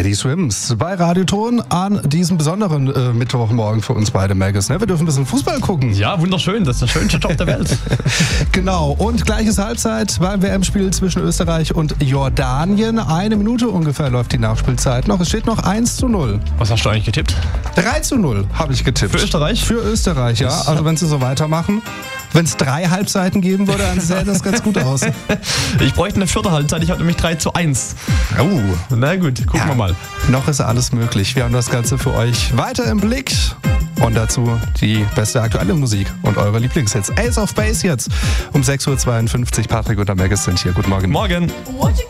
Teddy Swims bei Radioton an diesem besonderen Mittwochmorgen für uns beide, Magus. Ne? Wir dürfen ein bisschen Fußball gucken. Ja, wunderschön. Das ist der schönste Job der Welt. Genau. Und gleiches Halbzeit beim WM-Spiel zwischen Österreich und Jordanien. 1 Minute ungefähr läuft die Nachspielzeit noch. Es steht noch 1:0. Was hast du eigentlich getippt? 3:0 habe ich getippt. Für Österreich? Für Österreich, ja. Also wenn sie so weitermachen. Wenn es 3 Halbzeiten geben würde, dann sähe das ganz gut aus. Ich bräuchte eine 4. Halbzeit. Ich habe nämlich 3:1. Oh. Na gut, gucken wir mal. Noch ist alles möglich. Wir haben das Ganze für euch weiter im Blick. Und dazu die beste aktuelle Musik und eure Lieblingshits. Ace of Base jetzt um 6:52 Uhr. Patrick und der Magus sind hier. Guten Morgen. Morgen.